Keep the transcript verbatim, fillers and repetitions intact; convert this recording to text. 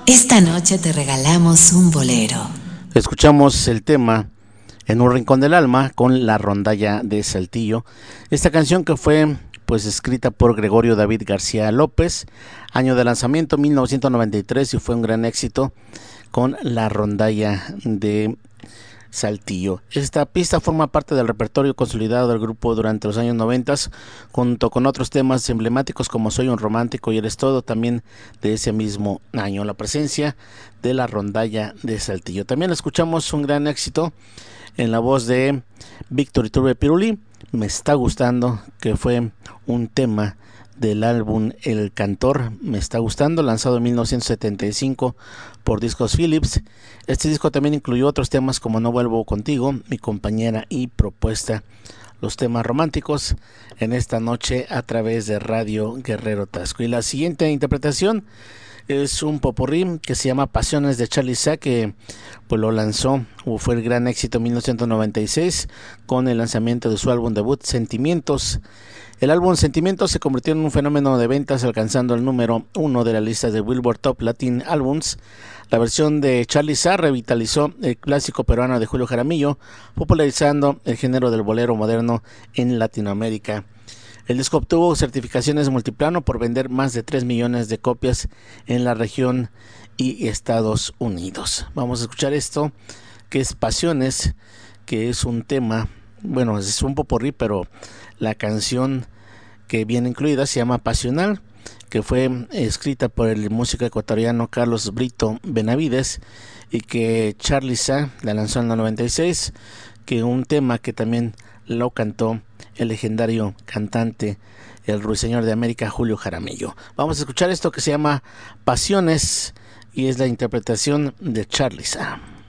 Esta noche te regalamos un bolero. Escuchamos el tema En un rincón del alma con La Rondalla de Saltillo. Esta canción que fue pues escrita por Gregorio David García López, año de lanzamiento mil novecientos noventa y tres, y fue un gran éxito con La Rondalla de Saltillo. Esta pista forma parte del repertorio consolidado del grupo durante los años noventa, junto con otros temas emblemáticos como Soy un romántico y Eres todo, también de ese mismo año. La presencia de La Rondalla de Saltillo. También escuchamos un gran éxito en la voz de Víctor Iturbe Piruli, Me está gustando, que fue un tema del álbum El Cantor, Me está gustando, lanzado en mil novecientos setenta y cinco por Discos Philips. Este disco también incluyó otros temas como No vuelvo contigo, Mi compañera y Propuesta. Los temas románticos en esta noche a través de Radio Guerrero Tasco. Y la siguiente interpretación es un popurrí que se llama Pasiones de Charly Sa, que pues lo lanzó o fue el gran éxito en mil novecientos noventa y seis con el lanzamiento de su álbum debut Sentimientos. El álbum Sentimientos se convirtió en un fenómeno de ventas, alcanzando el número uno de la lista de Billboard Top Latin Albums. La versión de Charly Sa revitalizó el clásico peruano de Julio Jaramillo, popularizando el género del bolero moderno en Latinoamérica. El disco obtuvo certificaciones multiplano por vender más de tres millones de copias en la región y Estados Unidos. Vamos a escuchar esto, que es Pasiones, que es un tema, bueno, es un popurrí, pero la canción que viene incluida se llama Pasional, que fue escrita por el músico ecuatoriano Carlos Brito Benavides y que Charly Sa la lanzó en el noventa y seis, que un tema que también lo cantó el legendario cantante, el ruiseñor de América, Julio Jaramillo. Vamos a escuchar esto que se llama Pasiones y es la interpretación de Charly Sa.